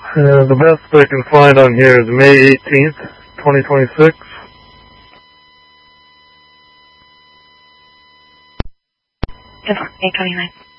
The best I can find on here is May 18th, 2026. Good luck, May 29th.